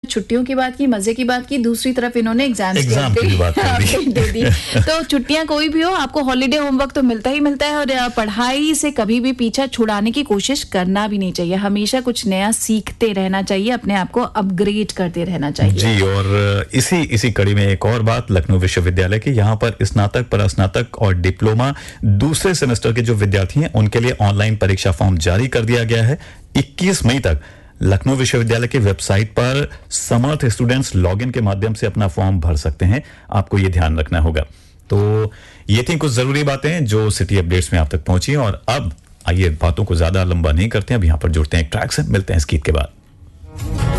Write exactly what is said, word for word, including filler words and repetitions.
छुट्टियों की बात की, मजे की बात की, दूसरी तरफ इन्होंने एग्जाम्स एग्जाम की बात कर दी। दे दी। तो छुट्टियां कोई भी हो, आपको हॉलीडे होमवर्क तो मिलता ही मिलता है, और पढ़ाई से कभी भी पीछा छुड़ाने की कोशिश करना भी नहीं चाहिए। हमेशा कुछ नया सीखते रहना चाहिए, अपने आप को अपग्रेड करते रहना चाहिए जी। और इसी इसी कड़ी में एक और बात, लखनऊ विश्वविद्यालय की, यहाँ पर स्नातक, परास्नातक और डिप्लोमा दूसरे सेमेस्टर के जो विद्यार्थी हैं उनके लिए ऑनलाइन परीक्षा फॉर्म जारी कर दिया गया है। इक्कीस मई तक लखनऊ विश्वविद्यालय की वेबसाइट पर समर्थ स्टूडेंट्स लॉगिन के माध्यम से अपना फॉर्म भर सकते हैं। आपको ये ध्यान रखना होगा। तो ये थी कुछ जरूरी बातें जो सिटी अपडेट्स में आप तक पहुंची। और अब आइए बातों को ज्यादा लंबा नहीं करते हैं, अब यहां पर जुड़ते हैं एक ट्रैक से, मिलते हैं इस गीत के बाद।